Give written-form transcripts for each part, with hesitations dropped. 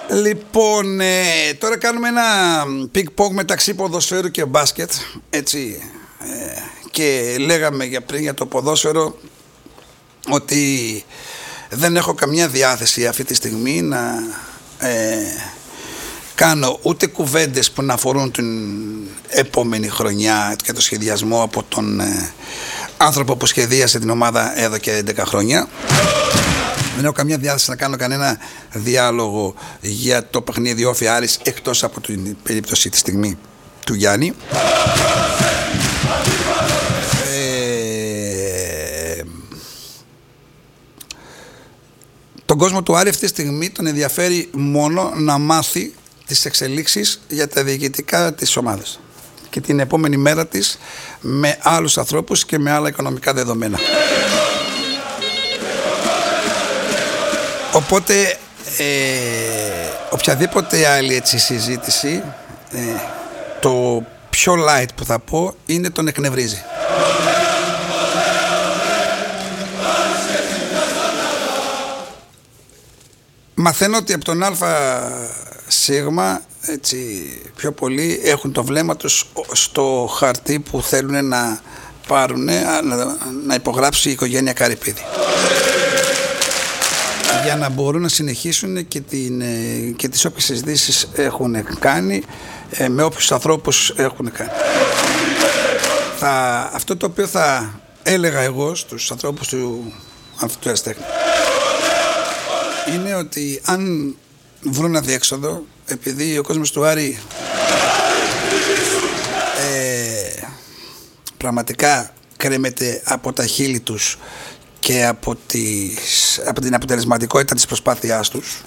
Λοιπόν, τώρα κάνουμε ένα πινκ-πονγκ μεταξύ ποδοσφαίρου και μπάσκετ, έτσι, και λέγαμε πριν για το ποδόσφαιρο ότι δεν έχω καμιά διάθεση αυτή τη στιγμή να κάνω ούτε κουβέντες που να αφορούν την επόμενη χρονιά και το σχεδιασμό από τον άνθρωπο που σχεδίασε την ομάδα εδώ και 11 χρόνια. Δεν έχω καμία διάθεση να κάνω κανένα διάλογο για το παιχνίδι Όφη Άρης, εκτός από την περίπτωση τη στιγμή του Γιάννη. Τον κόσμο του Άρη αυτή τη στιγμή τον ενδιαφέρει μόνο να μάθει τις εξελίξεις για τα διοικητικά της ομάδας και την επόμενη μέρα της με άλλους ανθρώπους και με άλλα οικονομικά δεδομένα. Οπότε οποιαδήποτε άλλη έτσι συζήτηση, το πιο light που θα πω είναι τον εκνευρίζει. Μαθαίνω ότι από τον ΑΣ έτσι, πιο πολλοί έχουν το βλέμμα τους στο χαρτί που θέλουν να πάρουν, να υπογράψει η οικογένεια Καρυπίδη, για να μπορούν να συνεχίσουν και τις όποιες συζητήσεις έχουν κάνει με όποιους ανθρώπους έχουν κάνει. Αυτό το οποίο θα έλεγα εγώ στους ανθρώπους του Εραστέχνη είναι ότι αν βρουν αδιέξοδο, επειδή ο κόσμος του Άρη πραγματικά κρέμεται από τα χείλη τους και από την αποτελεσματικότητα της προσπάθειάς τους,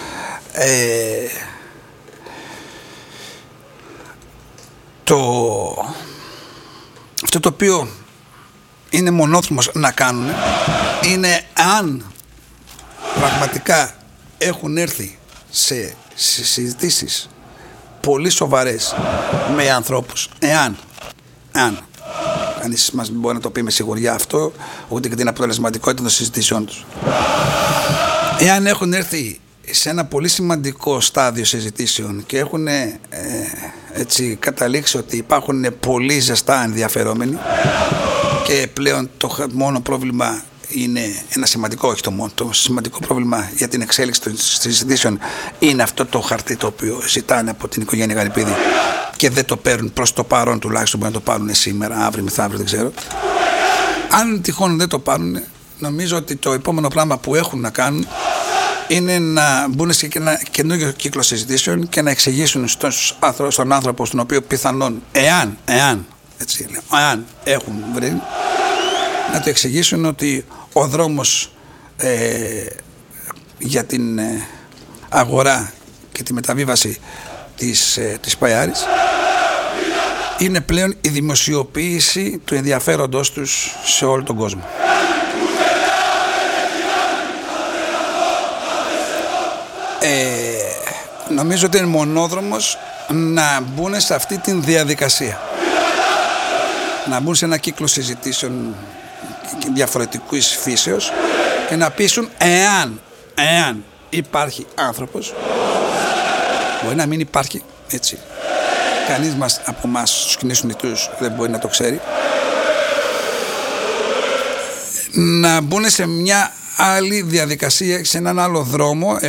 αυτό το οποίο είναι μονόδρομος να κάνουν είναι, αν πραγματικά έχουν έρθει σε συζητήσεις πολύ σοβαρές με ανθρώπους, εάν κανείς μας μπορεί να το πει με σιγουριά αυτό, ούτε και την αποτελεσματικότητα των συζητήσεων τους, εάν έχουν έρθει σε ένα πολύ σημαντικό στάδιο συζητήσεων και έχουν έτσι καταλήξει ότι υπάρχουν πολύ ζεστά ενδιαφερόμενοι και πλέον το μόνο πρόβλημα είναι ένα σημαντικό, όχι το μόνο, το σημαντικό πρόβλημα για την εξέλιξη των συζητήσεων είναι αυτό το χαρτί το οποίο ζητάνε από την οικογένεια Γαρυπίδη και δεν το παίρνουν προς το παρόν, τουλάχιστον μπορεί να το πάρουν σήμερα, αύριο, μεθαύριο, δεν ξέρω. Αν τυχόν δεν το πάρουν, νομίζω ότι το επόμενο πράγμα που έχουν να κάνουν είναι να μπουν σε ένα καινούργιο κύκλο συζητήσεων και να εξηγήσουν στον άνθρωπο στον οποίο πιθανόν, εάν έχουν βρει, να το εξηγήσουν ότι ο δρόμος για την αγορά και τη μεταβίβαση της ΠΑΕ είναι πλέον η δημοσιοποίηση του ενδιαφέροντός τους σε όλο τον κόσμο. Νομίζω ότι είναι μονόδρομος να μπουν σε αυτή τη διαδικασία, να μπουν σε ένα κύκλο συζητήσεων διαφορετικής φύσεως και να πείσουν, εάν υπάρχει άνθρωπος, μπορεί να μην υπάρχει, έτσι, κανείς από εμάς στους κοινούς νητούς δεν μπορεί να το ξέρει, να μπουν σε μια άλλη διαδικασία, σε έναν άλλο δρόμο,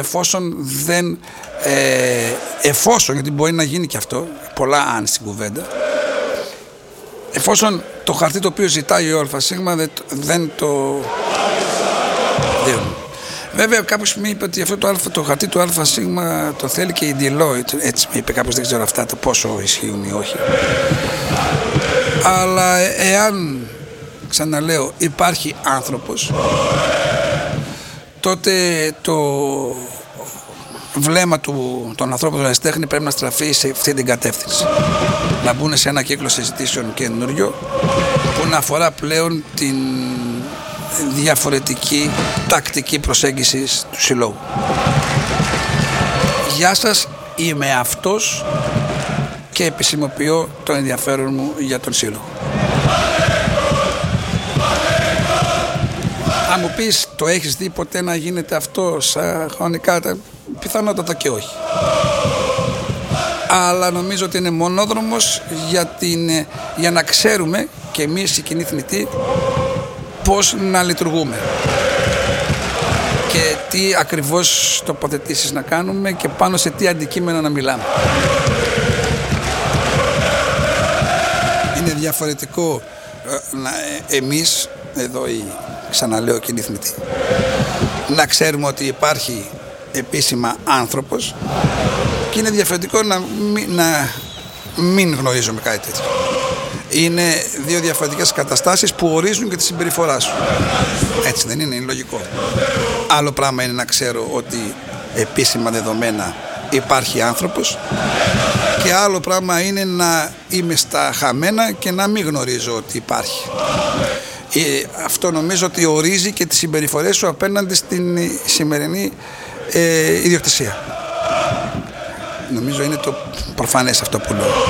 εφόσον, γιατί μπορεί να γίνει και αυτό, πολλά αν στην κουβέντα, εφόσον το χαρτί το οποίο ζητάει ο ΑΣ δεν το δίνουν. Βέβαια κάποιος μου είπε ότι αυτό το χαρτί του ΑΣ το θέλει και η Deloitte, έτσι με είπε κάποιος, δεν ξέρω αυτά το πόσο ισχύουν ή όχι. Αλλά εάν, ξαναλέω, υπάρχει άνθρωπος, τότε το βλέμμα των ανθρώπων του Εραστέχνη πρέπει να στραφεί σε αυτή την κατεύθυνση. Να μπουν σε ένα κύκλο συζητήσεων καινούριο που να αφορά πλέον την διαφορετική τακτική προσέγγιση του συλλόγου. Γεια σας, είμαι αυτός και επισημοποιώ το ενδιαφέρον μου για τον σύλλογο. Αν μου πεις, το έχεις δει ποτέ να γίνεται αυτό χρονικά? πιθανότατα και όχι. Αλλά νομίζω ότι είναι μονόδρομος για να ξέρουμε και εμείς οι κοινοί θνητοί πώς να λειτουργούμε και τι ακριβώς τοποθετήσεις να κάνουμε και πάνω σε τι αντικείμενα να μιλάμε. Είναι διαφορετικό εμείς, εδώ ξαναλέω κοινοί θνητοί, να ξέρουμε ότι υπάρχει επίσημα άνθρωπος και είναι διαφορετικό να μην γνωρίζουμε κάτι τέτοιο. Είναι δύο διαφορετικές καταστάσεις που ορίζουν και τη συμπεριφορά σου. Έτσι δεν είναι λογικό. Άλλο πράγμα είναι να ξέρω ότι επίσημα δεδομένα υπάρχει άνθρωπος και άλλο πράγμα είναι να είμαι στα χαμένα και να μην γνωρίζω ότι υπάρχει. Αυτό νομίζω ότι ορίζει και τις συμπεριφορές σου απέναντι στην σημερινή ιδιοκτησία. Νομίζω είναι το προφανές αυτό που λέω.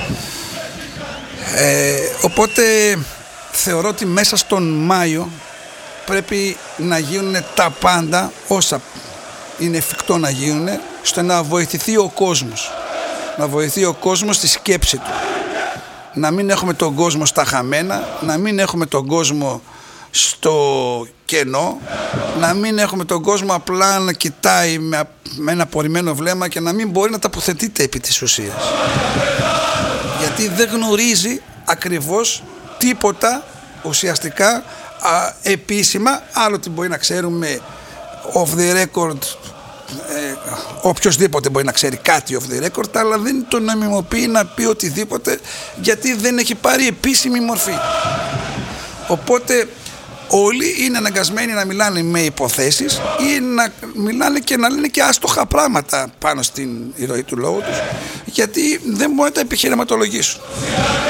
Οπότε θεωρώ ότι μέσα στον Μάιο πρέπει να γίνουν τα πάντα όσα είναι εφικτό να γίνουν, ώστε να βοηθηθεί ο κόσμος. Να βοηθεί ο κόσμος στη σκέψη του. Να μην έχουμε τον κόσμο στα χαμένα, να μην έχουμε τον κόσμο στο κενό, να μην έχουμε τον κόσμο απλά να κοιτάει με ένα απορριμμένο βλέμμα και να μην μπορεί να τοποθετείται επί της ουσίας. Γιατί δεν γνωρίζει ακριβώς τίποτα ουσιαστικά επίσημα, άλλο τι μπορεί να ξέρουμε off the record, οποιοσδήποτε μπορεί να ξέρει κάτι off the record, αλλά δεν το νομιμοποιεί να πει οτιδήποτε γιατί δεν έχει πάρει επίσημη μορφή. Οπότε όλοι είναι αναγκασμένοι να μιλάνε με υποθέσεις ή να μιλάνε και να λένε και άστοχα πράγματα πάνω στην ηρωή του λόγου τους, γιατί δεν μπορεί να τα επιχειρηματολογήσουν.